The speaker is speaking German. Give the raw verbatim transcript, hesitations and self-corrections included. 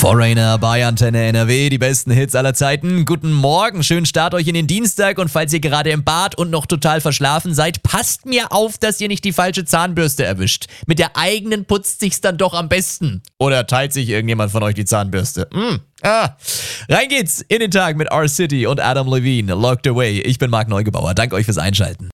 Foreigner bei Antenne N R W, die besten Hits aller Zeiten. Guten Morgen, schönen Start euch in den Dienstag und falls ihr gerade im Bad und noch total verschlafen seid, passt mir auf, dass ihr nicht die falsche Zahnbürste erwischt. Mit der eigenen putzt sich's dann doch am besten. Oder teilt sich irgendjemand von euch die Zahnbürste? Mm. Ah. Rein geht's in den Tag mit R-City und Adam Levine. Locked Away. Ich bin Marc Neugebauer. Danke euch fürs Einschalten.